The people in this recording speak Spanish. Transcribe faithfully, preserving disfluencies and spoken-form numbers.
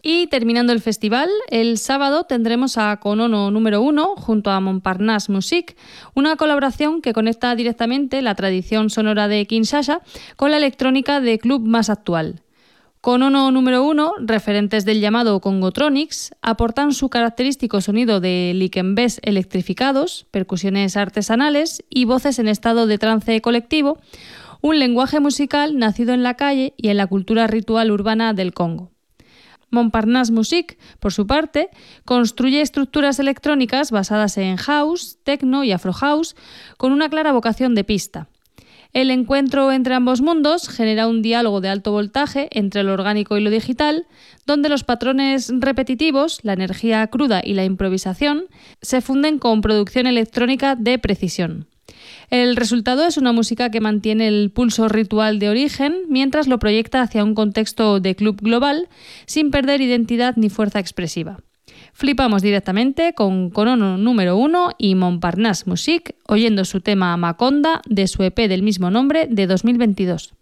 Y terminando el festival, el sábado tendremos a Konono número uno junto a Montparnasse Musique, una colaboración que conecta directamente la tradición sonora de Kinshasa con la electrónica de club más actual. Konono número uno, referentes del llamado Congotronics, aportan su característico sonido de liquembés electrificados, percusiones artesanales y voces en estado de trance colectivo, un lenguaje musical nacido en la calle y en la cultura ritual urbana del Congo. Montparnasse Musique, por su parte, construye estructuras electrónicas basadas en house, techno y afro house con una clara vocación de pista. El encuentro entre ambos mundos genera un diálogo de alto voltaje entre lo orgánico y lo digital, donde los patrones repetitivos, la energía cruda y la improvisación se funden con producción electrónica de precisión. El resultado es una música que mantiene el pulso ritual de origen mientras lo proyecta hacia un contexto de club global sin perder identidad ni fuerza expresiva. Flipamos directamente con Konono número uno y Montparnasse Musique oyendo su tema Maconda de su E P del mismo nombre de dos mil veintidós.